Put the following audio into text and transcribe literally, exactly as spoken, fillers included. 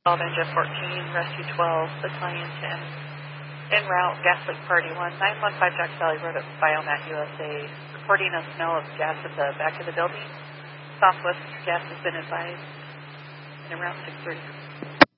twelve, Engine fourteen, Rescue twelve, Battalion ten, en route, gas leak Party one, nine one five Jack Valley Road at Biomat, U S A, reporting a smell of gas at the back of the building. Southwest gas has been advised, en route six thirty.